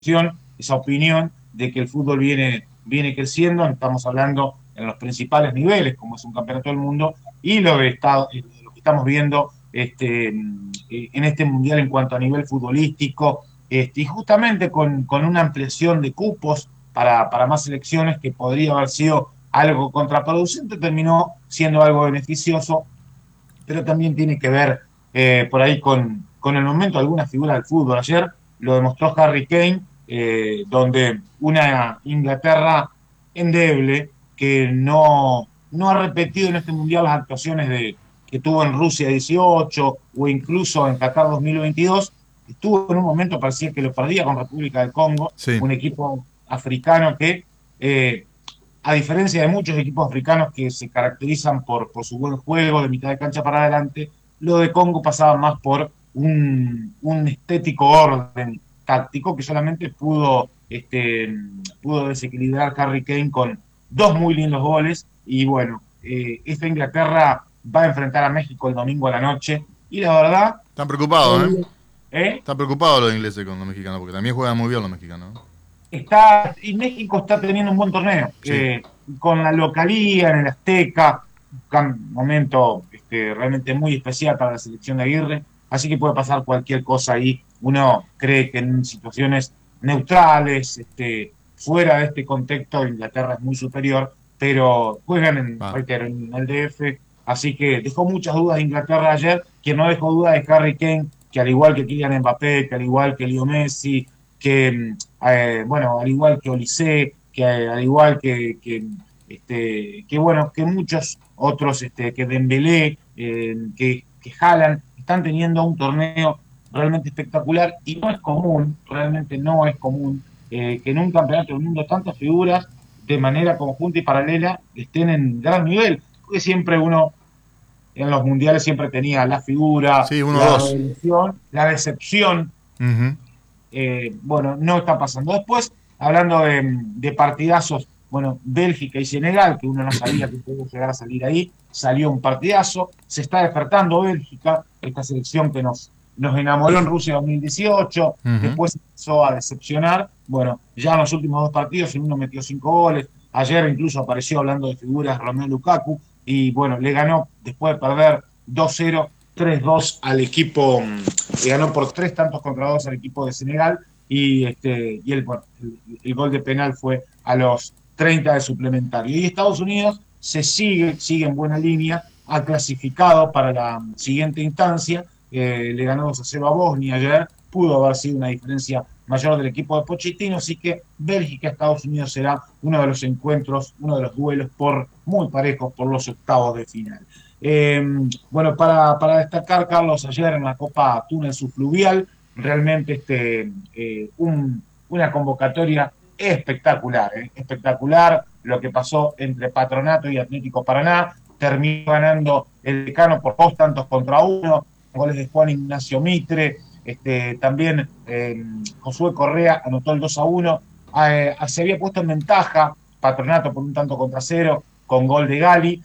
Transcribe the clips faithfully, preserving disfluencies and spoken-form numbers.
esa opinión de que el fútbol viene, viene creciendo. Estamos hablando en los principales niveles, como es un campeonato del mundo, y lo que, está, lo que estamos viendo este, en este mundial en cuanto a nivel futbolístico, este, y justamente con, con una ampliación de cupos para, para más selecciones que podría haber sido algo contraproducente, terminó siendo algo beneficioso, pero también tiene que ver eh, por ahí con, con el momento de alguna figura del fútbol. Ayer lo demostró Harry Kane, eh, donde una Inglaterra endeble que no, no ha repetido en este mundial las actuaciones de, que tuvo en Rusia dieciocho o incluso en Qatar dos mil veintidós, estuvo en un momento, parecía que lo perdía con República del Congo, Sí. un equipo africano que eh, a diferencia de muchos equipos africanos que se caracterizan por, por su buen juego de mitad de cancha para adelante, lo de Congo pasaba más por un, un estético orden táctico que solamente pudo, este, pudo desequilibrar Harry Kane con dos muy lindos goles. Y bueno, eh, esta Inglaterra va a enfrentar a México el domingo a la noche. Y la verdad, Están preocupados, ¿eh? eh, ¿eh? Están preocupados los ingleses con los mexicanos, porque también juegan muy bien los mexicanos, ¿no? Está, y México está teniendo un buen torneo, Sí. eh, con la localía en el Azteca, un momento este, realmente muy especial para la selección de Aguirre, así que puede pasar cualquier cosa ahí. Uno cree que en situaciones neutrales, este, fuera de este contexto, Inglaterra es muy superior, pero juegan en, Va. reitero, en el D F, así que dejó muchas dudas de Inglaterra ayer, que no dejó dudas de Harry Kane, que al igual que Kylian Mbappé, que al igual que Leo Messi, que eh, bueno, al igual que Olise, que eh, al igual que, que, este, que, bueno, que muchos otros, este, que Dembélé, eh, que, que Haaland, están teniendo un torneo realmente espectacular y no es común, realmente no es común, eh, que en un campeonato del mundo tantas figuras de manera conjunta y paralela estén en gran nivel, porque siempre uno en los mundiales siempre tenía la figura, Sí, uno o la dos. revelación, la decepción. Ujú. Eh, bueno, no está pasando. Después, hablando de, de partidazos, bueno, Bélgica y Senegal, que uno no sabía que podía llegar a salir ahí, salió un partidazo, se está despertando Bélgica, esta selección que nos, nos enamoró en Rusia dos mil dieciocho, Ujú. después empezó a decepcionar, bueno, ya en los últimos dos partidos, en uno metió cinco goles, ayer incluso apareció hablando de figuras Romelu Lukaku, y bueno, le ganó después de perder dos cero, tres dos al equipo, le ganó por tres tantos contra dos al equipo de Senegal, y, este, y el, bueno, el, el gol de penal fue a los treinta de suplementario. Y Estados Unidos se sigue, sigue en buena línea, ha clasificado para la siguiente instancia, eh, le ganó dos a cero a Bosnia ayer, pudo haber sido una diferencia mayor del equipo de Pochettino, así que Bélgica-Estados Unidos será uno de los encuentros, uno de los duelos por muy parejos por los octavos de final. Eh, bueno, para, para, destacar, Carlos, ayer en la Copa Túnez Subfluvial, realmente este, eh, un, una convocatoria espectacular, ¿eh? espectacular lo que pasó entre Patronato y Atlético Paraná, terminó ganando el Decano por dos tantos contra uno, goles de Juan Ignacio Mitre, este, también eh, Josué Correa anotó el dos a uno, eh, se había puesto en ventaja Patronato por un tanto contra cero con gol de Gali,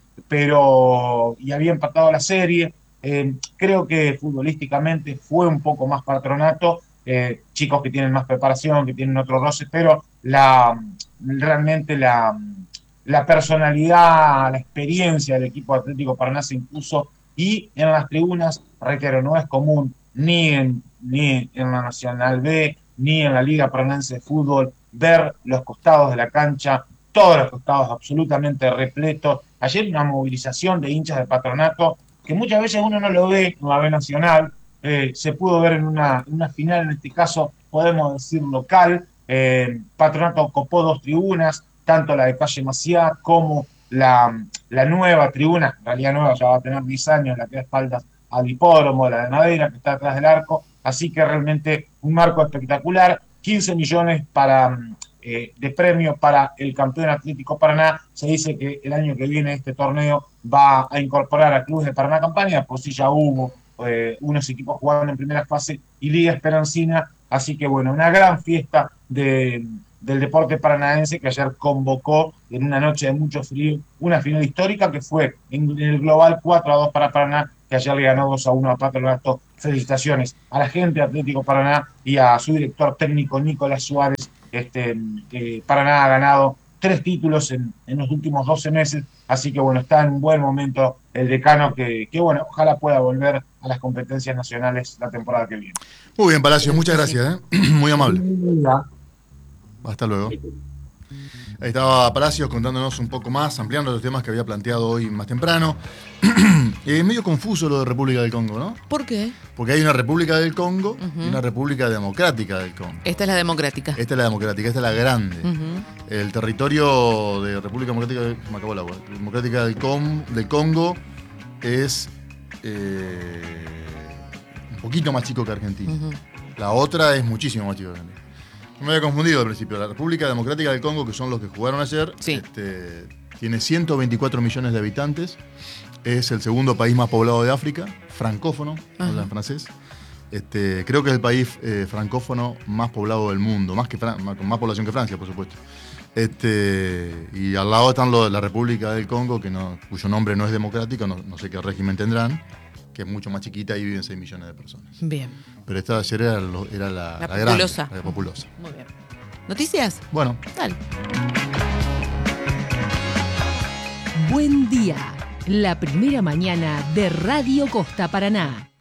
pero y había empatado la serie. Eh, creo que futbolísticamente fue un poco más Patronato, eh, chicos que tienen más preparación, que tienen otro roce, pero la, realmente la, la personalidad, la experiencia del equipo Atlético Paraná se impuso, y en las tribunas, reitero, no es común ni en, ni en la Nacional B, ni en la Liga Paranaense de Fútbol, ver los costados de la cancha, todos los costados absolutamente repletos. Ayer una movilización de hinchas de Patronato que muchas veces uno no lo ve en la B Nacional, eh, se pudo ver en una, en una final, en este caso podemos decir local. eh, Patronato copó dos tribunas, tanto la de Calle Maciá como la, la nueva tribuna, en realidad nueva, ya va a tener diez años, la que da espaldas al hipódromo, la de madera, que está atrás del arco, así que realmente un marco espectacular, quince millones para, eh, de premio para el campeón Atlético Paraná. Se dice que el año que viene este torneo va a incorporar a clubes de Paraná Campaña, por si ya hubo eh, unos equipos jugando en primera fase y Liga Esperancina, así que bueno, una gran fiesta de, del deporte paranaense que ayer convocó en una noche de mucho frío una final histórica que fue en el global cuatro a dos para Paraná que ayer le ganó dos a uno a Patronato. Felicitaciones a la gente de Atlético Paraná y a su director técnico Nicolás Suárez. Este, que Paraná ha ganado tres títulos en, en los últimos doce meses, así que bueno, está en un buen momento el decano que, que bueno, ojalá pueda volver a las competencias nacionales la temporada que viene. Muy bien, Palacios, muchas gracias, ¿eh? Muy amable. Ya. Hasta luego. Ahí estaba Palacios contándonos un poco más, ampliando los temas que había planteado hoy más temprano. Es medio confuso lo de República del Congo, ¿no? ¿Por qué? Porque hay una República del Congo uh-huh. y una República Democrática del Congo. Esta es la democrática. Esta es la democrática, esta es la grande. Uh-huh. El territorio de República Democrática, me acabó el agua, Democrática del, Com, del Congo es eh, un poquito más chico que Argentina. Uh-huh. La otra es muchísimo más chico que Argentina. Me había confundido al principio. La República Democrática del Congo, que son los que jugaron ayer, sí. este, tiene ciento veinticuatro millones de habitantes. Es el segundo país más poblado de África, francófono, habla en francés. Este, creo que es el país eh, francófono más poblado del mundo, más que Fran- más, con más población que Francia, por supuesto. Este, y al lado están los de la República del Congo, que no, cuyo nombre no es democrático, no, no sé qué régimen tendrán, que es mucho más chiquita y viven seis millones de personas. Bien. Pero esta ayer era, lo, era la, la, la populosa. grande, la populosa. Muy bien. ¿Noticias? Bueno. Dale. Buen día. La primera mañana de Radio Costa Paraná.